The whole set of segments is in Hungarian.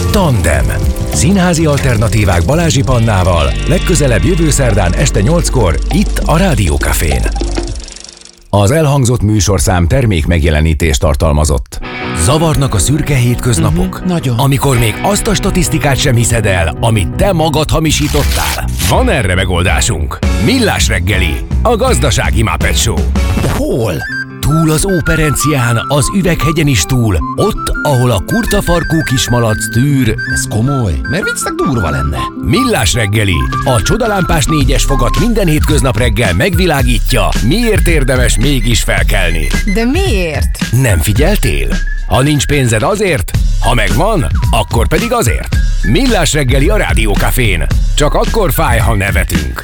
Tandem. Színházi alternatívák Balázsi Pannával legközelebb jövő szerdán este 8-kor itt a Rádió Cafén. Az elhangzott műsorszám termék megjelenítést tartalmazott. Zavarnak a szürke hétköznapok? Nagyon. Amikor még azt a statisztikát sem hiszed el, amit te magad hamisítottál? Van erre megoldásunk. Millás reggeli, a gazdasági Muppet Show. De hol? Túl az Óperencián, az Üveghegyen is túl, ott, ahol a kurtafarkú kismalac tűr. Ez komoly, mert viccnek durva lenne. Millás reggeli, a csodalámpás 4-es fogat minden hétköznap reggel megvilágítja, miért érdemes mégis felkelni. De miért? Nem figyeltél? Ha nincs pénzed azért, ha megvan, akkor pedig azért. Millás reggeli a Rádió Cafén. Csak akkor fáj, ha nevetünk.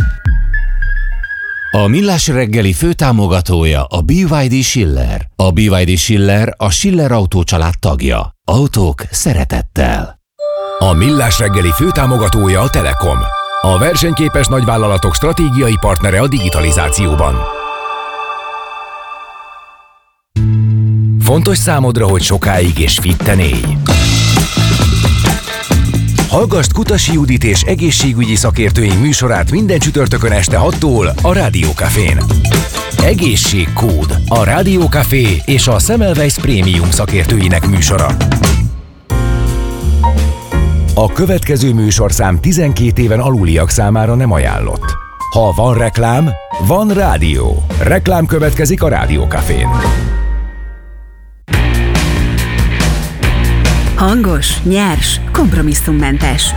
A Millás reggeli főtámogatója a BYD Schiller. A BYD Schiller a Schiller Autó család tagja. Autók szeretettel. A Millás reggeli főtámogatója a Telekom. A versenyképes nagyvállalatok stratégiai partnere a digitalizációban. Fontos számodra, hogy sokáig és fitten élj. Hallgasd Kutasi Judit és egészségügyi szakértőink műsorát minden csütörtökön este 6-tól a Rádió Cafén. Egészségkód, a Rádió Café és a Semmelweis Prémium szakértőinek műsora. A következő műsorszám 12 éven aluliak számára nem ajánlott. Ha van reklám, van rádió. Reklám következik a Rádió Cafén. Hangos, nyers, kompromisszummentes.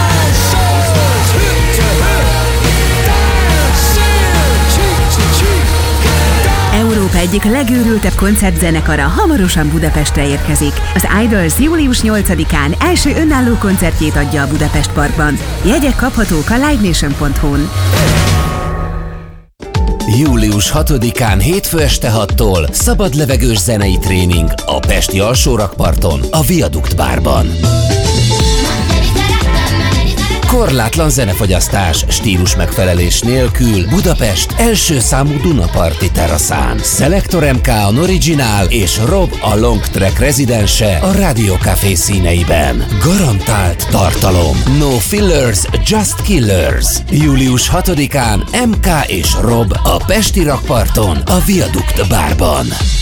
Európa egyik legőrültebb koncertzenekara hamarosan Budapestre érkezik. Az Idols július 8-án első önálló koncertjét adja a Budapest Parkban. Jegyek kaphatók a livenation.hu-n. Július 6-án hétfő este 6-tól szabad levegős zenei tréning a pesti alsórakparton, a Viadukt bárban. Korlátlan zenefogyasztás, stílus megfelelés nélkül Budapest első számú Dunaparti teraszán. Selector MK a Original és Rob a Long Track rezidense a Rádió Café színeiben. Garantált tartalom. No fillers, just killers. Július 6-án MK és Rob a pesti rakparton, a Viadukt bárban.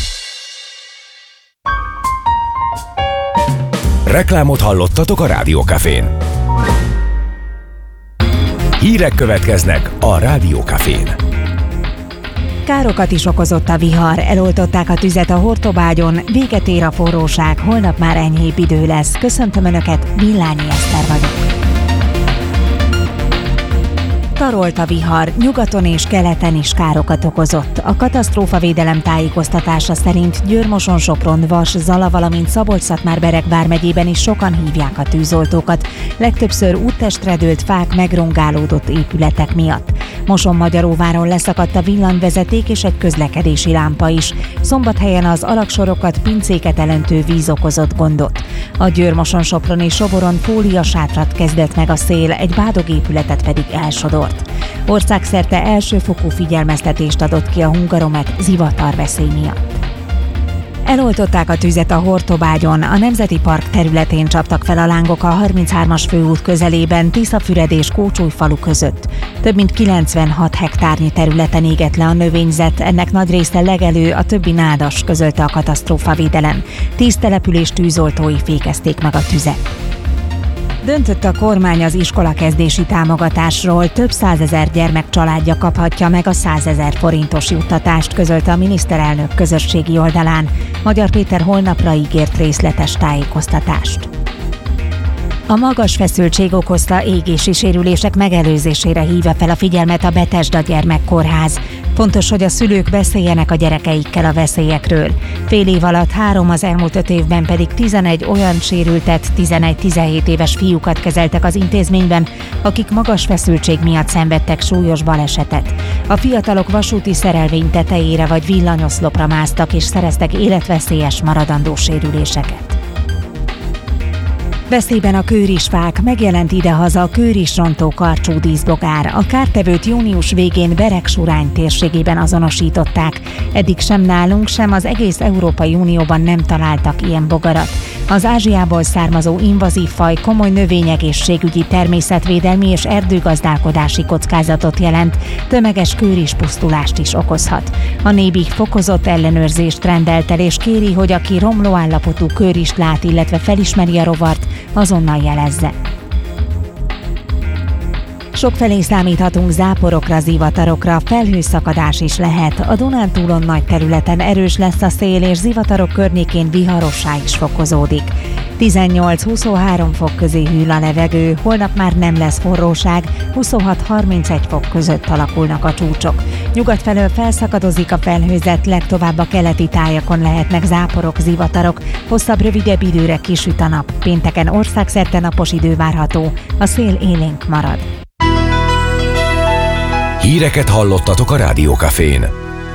Reklámot hallottatok a Rádió Cafén. Hírek következnek a Rádió Cafén. Károkat is okozott a vihar, eloltották a tüzet a Hortobágyon, véget ér a forróság, holnap már enyhébb idő lesz. Köszöntöm Önöket, Villányi Eszter vagyok. Tarolt a vihar, nyugaton és keleten is károkat okozott. A katasztrófavédelem tájékoztatása szerint Győr-Moson-Sopron, Vas, Zala, valamint Szabolcs-Szatmár-Bereg vármegyében is sokan hívják a tűzoltókat. Legtöbbször úttestre dőlt fák, megrongálódott épületek miatt. Moson-Magyaróváron leszakadt a villanyvezeték és egy közlekedési lámpa is. Szombathelyen az alaksorokat, pincéket elöntő víz okozott gondot. A Győr-Moson-Sopron és Soboron fóliasátrat kezdett meg a szél, egy bádogépületet pedig elsodort. Országszerte elsőfokú figyelmeztetést adott ki a Hungaromet zivatarveszély miatt. Eloltották a tüzet a Hortobágyon, a Nemzeti Park területén csaptak fel a lángok a 33-as főút közelében, Tiszafüred és Kócsuly falu között. Több mint 96 hektárnyi területen égett le a növényzet, ennek nagy része legelő, a többi nádas, közölte a katasztrófavédelem. 10 település tűzoltói fékezték meg a tüzet. Döntött a kormány az iskolakezdési támogatásról, több 100 000 gyermek családja kaphatja meg a 100 000 forintos juttatást, közölte a miniszterelnök közösségi oldalán. Magyar Péter holnapra ígért részletes tájékoztatást. A magas feszültség okozta égési sérülések megelőzésére hívja fel a figyelmet a Bethesda Gyermekkórház. Fontos, hogy a szülők beszéljenek a gyerekeikkel a veszélyekről. Fél év alatt 3, az elmúlt 5 évben pedig 11 olyan sérültet, 11-17 éves fiúkat kezeltek az intézményben, akik magas feszültség miatt szenvedtek súlyos balesetet. A fiatalok vasúti szerelvény tetejére vagy villanyoszlopra másztak és szereztek életveszélyes maradandó sérüléseket. Veszélyben a kőrisfák, megjelent idehaza a kőrisrontó karcsú díszbogár. A kártevőt június végén Beregsurány térségében azonosították. Eddig sem nálunk, sem az egész Európai Unióban nem találtak ilyen bogarat. Az Ázsiából származó invazív faj komoly növényegészségügyi, természetvédelmi és erdőgazdálkodási kockázatot jelent, tömeges kőrispusztulást is okozhat. A NÉBIK fokozott ellenőrzést rendelt el, és kéri, hogy aki romló állapotú kőrist lát, illetve felismeri a rovart, azonnal jelezze. Sokfelé számíthatunk záporokra, zivatarokra, felhőszakadás is lehet. A Dunántúlon nagy területen erős lesz a szél, és zivatarok környékén viharossá is fokozódik. 18-23 fok közé hűl a levegő, holnap már nem lesz forróság, 26-31 fok között alakulnak a csúcsok. Nyugat felől felszakadozik a felhőzet, legtovább a keleti tájakon lehetnek záporok, zivatarok, hosszabb, rövidebb időre kisüt a nap. Pénteken országszerte napos idő várható, a szél élénk marad. Híreket hallottatok a Rádió Cafén.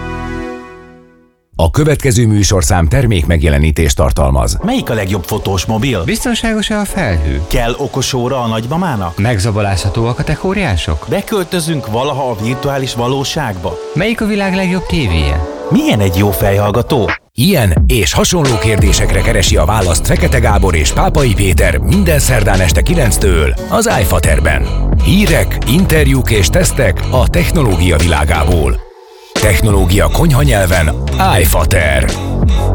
A következő műsorszám termék megjelenítést tartalmaz. Melyik a legjobb fotós mobil? Biztonságos-e a felhő? Kell okos óra a nagymamának? Megzabolázhatóak a techóriások? Beköltözünk valaha a virtuális valóságba? Melyik a világ legjobb tévéje? Milyen egy jó fejhallgató? Ilyen és hasonló kérdésekre keresi a választ Fekete Gábor és Pápai Péter minden szerdán este 9-től az iFaterben. Hírek, interjúk és tesztek a technológia világából. Technológia konyhanyelven iFater.